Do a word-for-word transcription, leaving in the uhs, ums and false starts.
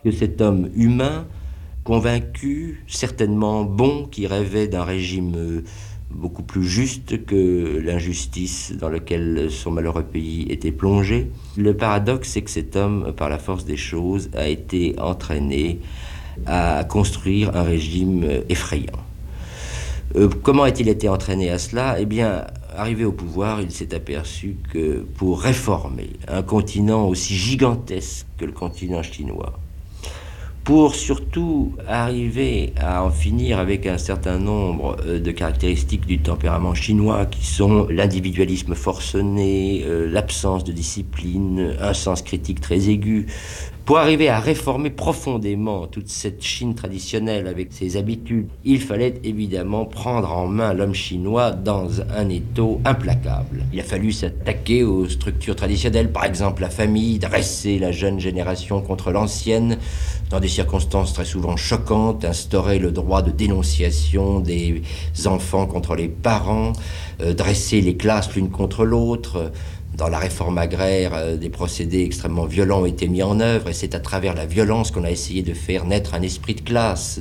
que cet homme humain, convaincu, certainement bon, qui rêvait d'un régime euh, beaucoup plus juste que l'injustice dans laquelle son malheureux pays était plongé. Le paradoxe, c'est que cet homme, par la force des choses, a été entraîné à construire un régime effrayant. Euh, comment a-t-il été entraîné à cela? Eh bien, arrivé au pouvoir, il s'est aperçu que pour réformer un continent aussi gigantesque que le continent chinois, pour surtout arriver à en finir avec un certain nombre de caractéristiques du tempérament chinois qui sont l'individualisme forcené, euh, l'absence de discipline, un sens critique très aigu, pour arriver à réformer profondément toute cette Chine traditionnelle avec ses habitudes, il fallait évidemment prendre en main l'homme chinois dans un étau implacable. Il a fallu s'attaquer aux structures traditionnelles, par exemple la famille, dresser la jeune génération contre l'ancienne, dans des circonstances très souvent choquantes, instaurer le droit de dénonciation des enfants contre les parents, euh, dresser les classes l'une contre l'autre. Dans la réforme agraire, euh, des procédés extrêmement violents ont été mis en œuvre, et c'est à travers la violence qu'on a essayé de faire naître un esprit de classe.